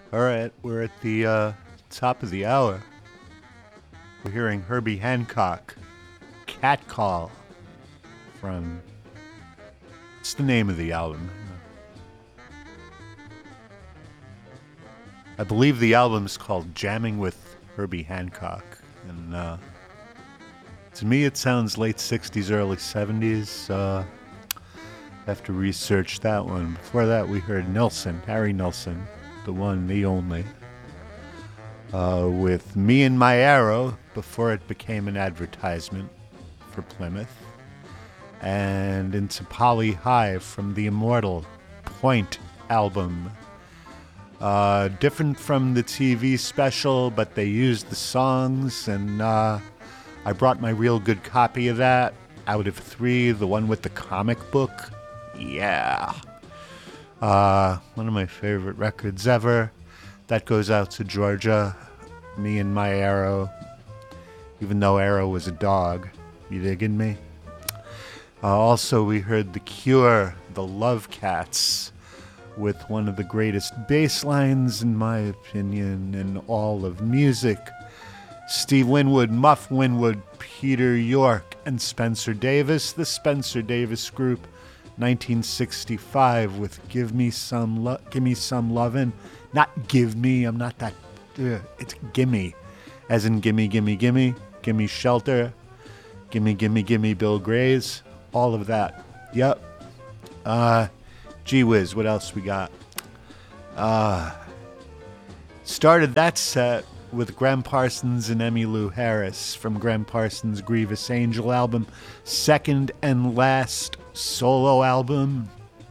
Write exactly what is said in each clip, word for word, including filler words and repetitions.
All right, we're at the uh, top of the hour. We're hearing Herbie Hancock, Cat Call, from. What's the name of the album? I believe the album is called Jamming with Herbie Hancock. And uh, to me, it sounds late sixties, early seventies. Uh, I have to research that one. Before that, we heard Nilsson, Harry Nilsson, the one, the only, uh, with Me and My Arrow, before it became an advertisement for Plymouth, and into Polly High from the immortal Point album. Uh, different from the T V special, but they used the songs, and uh, I brought my real good copy of that out of three, the one with the comic book. Yeah. Uh, one of my favorite records ever. That goes out to Georgia. Me and My Arrow. Even though Arrow was a dog. You digging me? Uh, also, we heard The Cure, The Love Cats, with one of the greatest bass lines, in my opinion, in all of music. Steve Winwood, Muff Winwood, Peter York, and Spencer Davis. The Spencer Davis Group, nineteen sixty-five, with "Give Me Some Lo- Give Me Some Lovin'." Not "give me." I'm not that. Ugh, it's "gimme," as in "gimme, gimme, gimme, gimme shelter, gimme, gimme, gimme Bill Grays." All of that. Yep. Uh, gee whiz, what else we got? Uh, started that set with Graham Parsons and Emmylou Harris from Graham Parsons' Grievous Angel album, second and last solo album.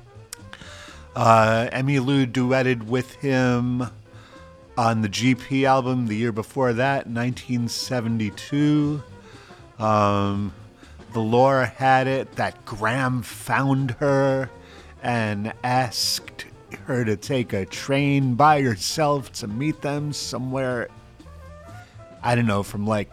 Uh, Emmylou duetted with him on the G P album the year before that, nineteen seventy-two. Um, the lore had it that Graham found her and asked her to take a train by herself to meet them somewhere, I don't know, from like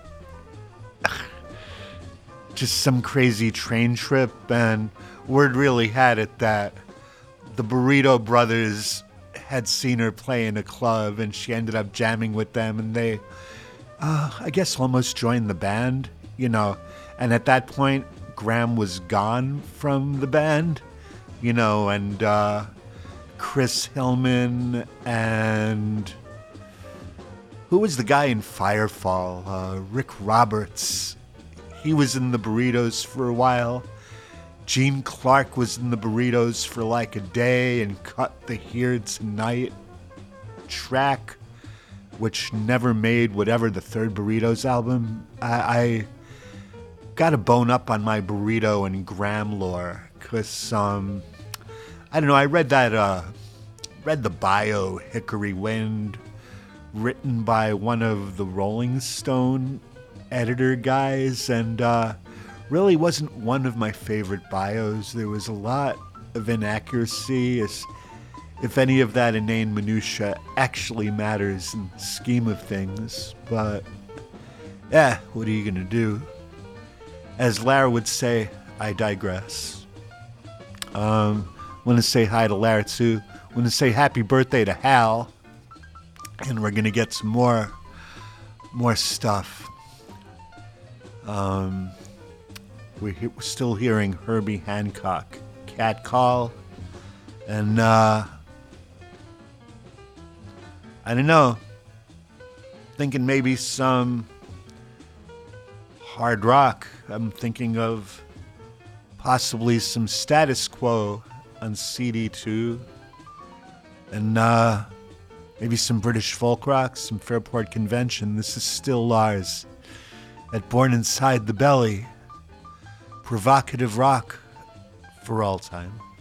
just some crazy train trip. And word really had it that the Burrito Brothers had seen her play in a club, and she ended up jamming with them, and they, uh, I guess, almost joined the band, you know. And at that point, Graham was gone from the band, you know, and uh, Chris Hillman and who was the guy in Firefall? Uh, Rick Roberts. He was in the Burritos for a while. Gene Clark was in the Burritos for like a day and cut the Here Tonight track, which never made whatever the third Burritos album. I, I got a bone up on my Burrito and Graham lore, because um, I don't know. I read that uh, read the bio Hickory Wind, written by one of the Rolling Stone editor guys, and uh, really wasn't one of my favorite bios. There was a lot of inaccuracy, as if any of that inane minutia actually matters in the scheme of things. But yeah, what are you gonna do? As Lara would say, I digress. Um, want to say hi to Lara too. Want to say happy birthday to Hal, and we're gonna get some more, more stuff. Um, we're, he- we're still hearing Herbie Hancock, Cat Call, and uh, I don't know. Thinking maybe some hard rock. I'm thinking of possibly some Status Quo on C D two, and uh, maybe some British folk rock, some Fairport Convention. This is still Lars at Born Inside the Belly. Provocative rock for all time.